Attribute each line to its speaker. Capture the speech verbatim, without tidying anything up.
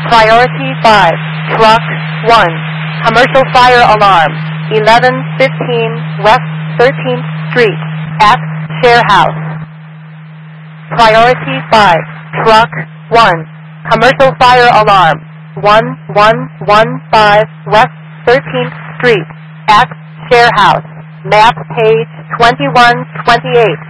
Speaker 1: Priority five, Truck one, Commercial Fire Alarm, eleven fifteen West thirteenth Street, at Share House. Priority five, Truck one, Commercial Fire Alarm, one one one five West thirteenth Street, at Share House. Map page twenty-one twenty-eight.